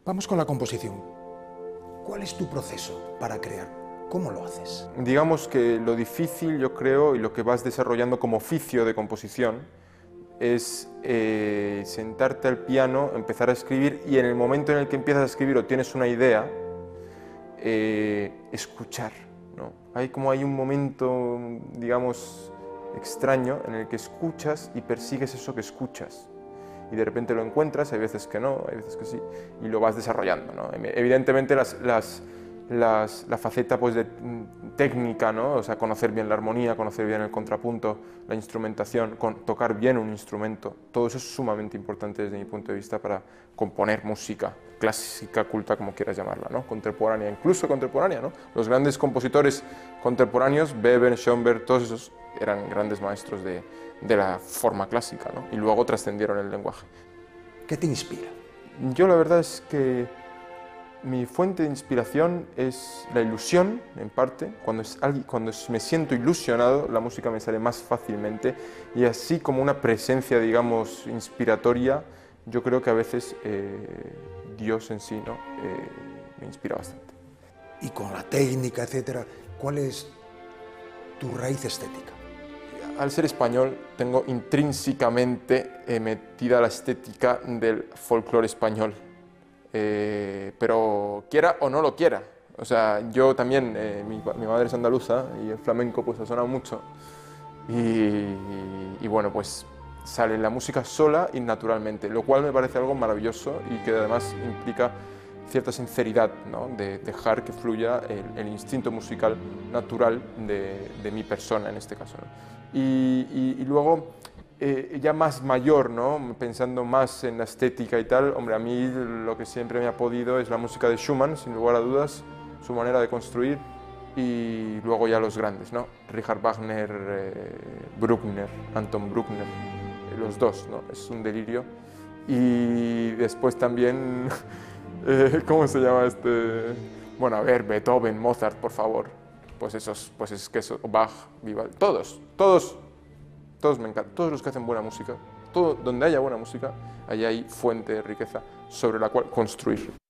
Vamos con la composición. ¿Cuál es tu proceso para crear? ¿Cómo lo haces? Digamos que lo difícil, yo creo, y lo que vas desarrollando como oficio de composición, es sentarte al piano, empezar a escribir, y en el momento en el que empiezas a escribir o tienes una idea, escuchar, ¿no? Hay un momento, digamos, extraño en el que escuchas y persigues eso que escuchas. Y de repente lo encuentras, hay veces que no, hay veces que sí, y lo vas desarrollando, ¿no? Evidentemente la faceta pues, de técnica, ¿no? O sea, conocer bien la armonía, conocer bien el contrapunto, la instrumentación, tocar bien un instrumento, todo eso es sumamente importante desde mi punto de vista para componer música clásica, culta, como quieras llamarla, ¿no? Contemporánea, incluso contemporánea, ¿no? Los grandes compositores contemporáneos, Webern, Schoenberg, todos esos eran grandes maestros de la forma clásica, ¿no? Y luego trascendieron el lenguaje. ¿Qué te inspira? Yo la verdad es que mi fuente de inspiración es la ilusión, en parte. Cuando me siento ilusionado, la música me sale más fácilmente, y así como una presencia, digamos, inspiratoria, yo creo que a veces Dios en sí, ¿no? Me inspira bastante. Y con la técnica, etcétera, ¿cuál es tu raíz estética? Al ser español, tengo intrínsecamente metida la estética del folclore español, pero quiera o no lo quiera. O sea, yo también, mi madre es andaluza y el flamenco pues ha sonado mucho, y bueno, pues sale la música sola y naturalmente, lo cual me parece algo maravilloso y que además implica cierta sinceridad, ¿no? De dejar que fluya el instinto musical natural de mi persona en este caso, ¿no? Y luego, ya más mayor, ¿no? Pensando más en la estética y tal, hombre, a mí lo que siempre me ha podido es la música de Schumann, sin lugar a dudas, su manera de construir, y luego ya los grandes, ¿no? Richard Wagner, Bruckner, Anton Bruckner, los dos, ¿no? Es un delirio. Y después también, ¿cómo se llama este? Bueno, a ver, Beethoven, Mozart, por favor. Pues es que eso, Bach, Vivaldi, todos me encantan, todos los que hacen buena música, donde haya buena música, allí hay fuente de riqueza sobre la cual construir.